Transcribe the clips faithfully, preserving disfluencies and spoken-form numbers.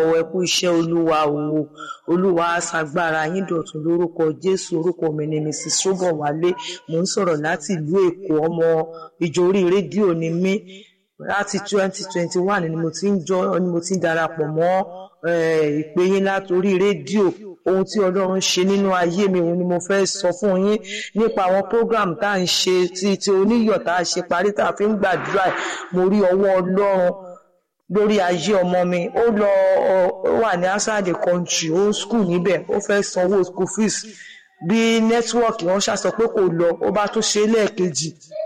ẹ kú iṣẹ́ olúwa o olúwa aṣàgbára yín dọ̀tun lórúkọ jésù. Orúkọ mi ni Mrs Ṣóbọ̀wálé, mò ń sọ̀rọ̀ láti ìlú èkó. Ọmọ ìjọ orí rédíò ni mí. Láti twenty twenty one ni mo ti ń jọ ni mo ti ń darapọ̀ mọ́ ìpè yín látorí rédíò. Ohun tí ọlọ́run ṣe nínú ayé mi òun ni mo fẹ́ sọ fún yín nípa àwọn program tá à ń ṣe ti ti oníyọ̀ tá a ṣe parí tá a fi ń gbàdúrà. Mo rí ọwọ́ ọlọ́run lórí ayé ọmọ mi. Ó lọ ó wà ní outside the country, ó ń school níbẹ̀, ó fẹ́ sanwó school fees. Bí nẹ́tíwọ́ọ̀kì wọn ṣàṣọ pé kò lọ, ó bá tún ṣe lẹ́ẹ̀kejì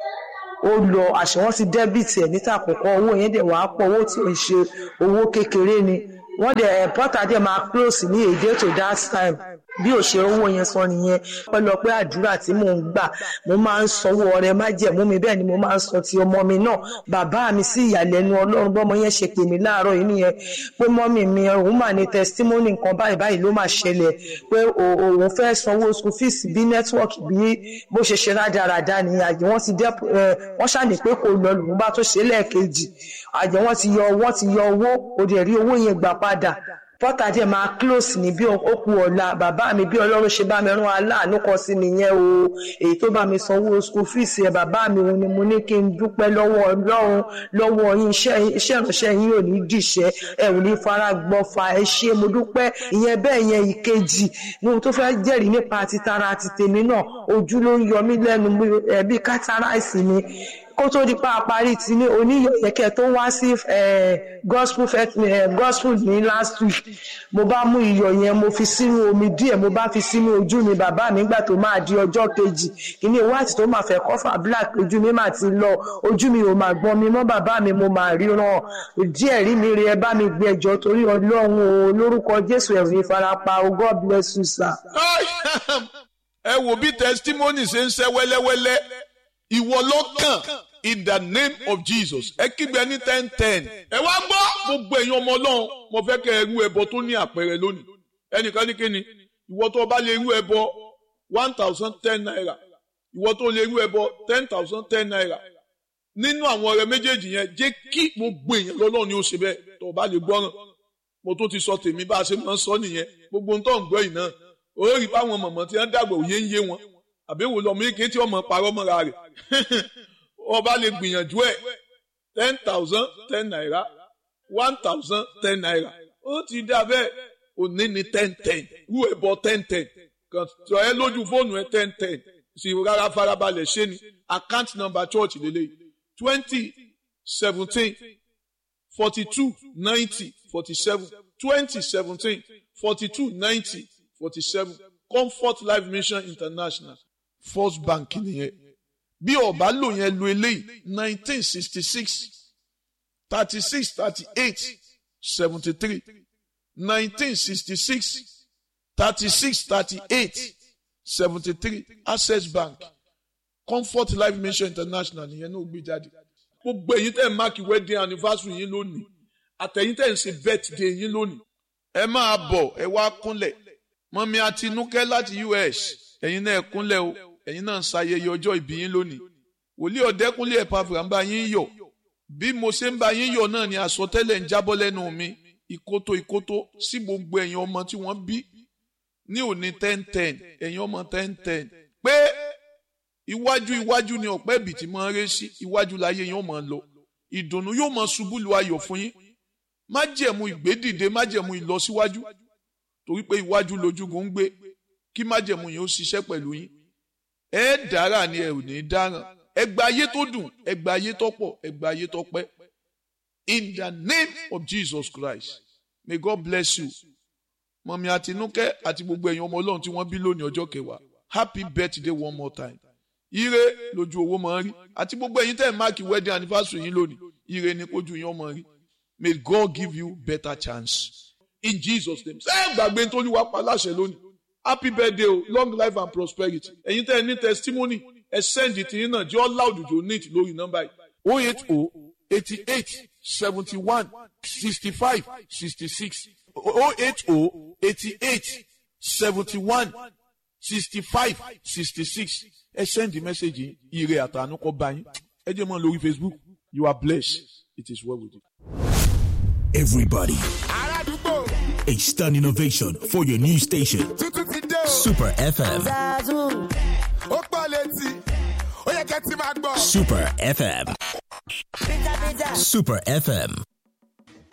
ó lọ. Àṣẹ wọn ti dẹ́bìtì ẹ̀ níta àkọ́kọ́, owó yẹn dẹ̀ wàá pọ̀, owó tí ò ń ṣe owó kékeré ni. Wọ́n dẹ̀ pọ́tà dẹ̀ máa close ní èdè to that time. Bí ò ṣe owó yẹn sọ nìyẹn. Pẹ̀lọpẹ́ àdúrà tí mò ń gbà, mo máa ń sanwó ọrẹ májẹ̀mú mi, bẹ́ẹ̀ ni mo máa ń sọ ti ọmọ mi náà. Bàbá mi sí ìyàlẹ́nu ọlọ́run bọ́mọ yẹn ṣe pè mí láàárọ̀ yìí nìyẹn pé mọ́mì mi òun mà ní testimony nǹkan báyìí báyìí ló máa ṣẹlẹ̀ pé òun fẹ́ sanwó school fees bí network bí bó ṣe ṣe rádaràda ni. Àjẹ́ wọ́n ti dẹ́ wọ́n ṣàní pé kò lọ, lòun bá tó ṣe lẹ́ẹ̀kejì. Àjẹ́ wọ́n ti yọ wọ́n ti yọ owó, òdì rí owó yẹn gbà padà. Pọ́tà díẹ̀ máa close ní bí ó kú ọ̀la. Bàbá mi bí ọlọ́run ṣe bá mi rán aláàánú kan sí nìyẹn o. Èyí tó bá mi sanwó school fees ẹ̀ bàbá mi òun ni mo ní kí n dúpẹ́ lọ́wọ́ ọlọ́run lọ́wọ́ yín. Iṣẹ́ iṣẹ́ ìránṣẹ́ yín ò ní dìṣẹ́, ẹ ò ní fara gbọ́fà. Ẹ ṣé mo dúpẹ́. Ìyẹn bẹ́ẹ̀ yẹn ìkejì ní ohun tó fẹ́ jẹ́rìí nípa ti tara àti tèmi náà. Ojú ló ń yọ mí lẹ́nu ẹbí kátàráìsì ni. Kó tó di pa parí ti ní oníyẹ̀kẹ́ tó wá sí gospel gospel ní last week, mo bá mú iyọ̀ yẹn mo fi sínú omi díẹ̀, mo bá fi sínú ojú mi. Bàbá mi gbà tó máa di ọjọ́ kejì, kíní white tó máa fẹ́ kọ́fà black, ojú mi máa ti lọ, ojú mi ò máa gbọ́n mi mọ́. Bàbá mi mo máa ríran díẹ̀ rí mi rí. Ẹ bá mi gbé ẹjọ́ torí ọlọ́run o, lórúkọ Jésù ẹ̀ ní farapa o. God bless you sir. Ẹ wo bí testimony ṣe ń ṣe wẹ́lẹ́wẹ́lẹ́. Ìwọ lọ́kàn in the name of Jesus. Ẹ kígbe ní ten ten. Ẹ wá gbọ́ gbogbo èèyàn ọmọ ọlọ́run, mo fẹ́ kẹ́ ẹ rú ẹbọ tó ní àpẹẹrẹ lónìí. Ẹnìkan ní kíni? Ìwọ tó bá lè rú ẹbọ one thousand ten naira. Ìwọ tó lè rú ẹbọ ten thousand ten naira. Nínú àwọn ọ̀rẹ́ méjèèjì yẹn, jẹ́ kí gbogbo èèyàn lọ́lọ́run ni ó ṣe bẹ́ẹ̀ tó bá lè gbọ́ràn. Mo tún ti sọ tèmi bá a ṣe máa ń sọ nìyẹn. Gbogbo ohun tó ń gbọ́ yìí náà. Ó rí báwọn mọ̀mọ́ tí wọ́n dàgbà òye ń yé wọn. Àbẹ̀wò lọ́mọ ike tí ọmọ parọ́ mọ́ra rẹ̀. Ọba lè gbìyànjú ẹ̀ ten thousand ten naira one thousand ten naira. Ó ti dá bẹ́ẹ̀ òní ni ten ten. Rú ẹ̀bọ ten ten. Kàn tọ́ ẹ lójú fóònù ẹ ten ten. Sì rárá farabalẹ̀ ṣé ni. Account number church lélẹ̀ twenty seventeen forty two ninety forty seven twenty seventeen forty two ninety forty seven Comfort Life Mission International. First Bank nìyẹn. Bí ọba lò yẹn lo eléyìí nineteen sixty six thirty six thirty eight seventy three nineteen sixty six thirty six thirty eight seventy three Access Bank Comfort Life Mission International nìyẹn náà gbé jáde. Gbogbo ẹ̀yin tẹ́ ẹ̀ máàkì wedding anniversary yín lónìí àtẹ̀yin tẹ́ ẹ̀ ń ṣe birthday yín lónìí. Ẹ máa bọ̀ ẹ wá kúnlẹ̀. Mọ́mí Àtinúkẹ́ láti U S ẹ̀yin náà ẹ kúnlẹ̀ o. Ẹ̀yin náà ń ṣayẹyẹ ọjọ́ ìbí yín lónìí. Wòlíì Ọ̀dẹ́kúnlé Ẹ̀pàfùrà ń bá yín yọ̀. Bí mo ṣe ń bá yín yọ̀ náà ni àsọtẹ́lẹ̀ ń jábọ́ lẹ́nu mi. Ìkótó ìkótó sí gbogbo ẹ̀yin ọmọ tí wọ́n bí ní òní ten ten. Ẹ̀yin ọmọ ten ten. Pé iwájú iwájú ni ọ̀pẹ́ ibì tí máa ń ré sí. Iwájú láyé yín ó máa lọ. Ìdùnnú yóò máa ṣubú lu ayọ̀ fún yín. Májẹ̀mú ìgbédìde, májẹ̀mú ìlọsíwájú. Torí pé iwájú lójúgun ń gbé. Kí májẹ̀mú yín ó ṣiṣẹ́ pẹ̀lú yín. Ẹ dára ni ẹ ò ní dáràn. Ẹ gba ayé tó dùn, ẹ gba ayé tó pọ̀, ẹ gba ayé tó pẹ́. In the name of Jesus Christ, may God bless you. Mọ̀mí Àtinúkẹ́ àti gbogbo ẹ̀yin ọmọ Ọlọ́run tí wọ́n bí lónìí ọjọ́ kẹwàá. Happy birthday one more time. Ire lójú owó máa ń rí. Àti gbogbo ẹ̀yin tẹ́ ẹ̀ máàkì wedding anniversary yín lónìí. Ire ni kójú yín ọmọ rí. May God give you better chance. In Jesus' name. Ṣé ẹ gbàgbé nítorí wàá pa láṣẹ lónìí? Happy birthday o, long life and prosperity. Ẹ̀yin tẹ́ ẹ ní testimony, ẹ send it yín náà jẹ́ ọ́ loud jò ní ìtì lórí nọ́mbà yìí. oh eight oh eighty eight seventy one sixty five sixty six oh eight oh eighty eight seventy one sixty five sixty six. Ẹ send the message yìí, ire àtàánú kó bá yín. Ẹ jẹ́ mọ́ lórí Facebook. You are blessed. It is well with you. Everybody. Aládùúgbò. A stunning ovation for your new station. Super F M. Super F M. Super F M.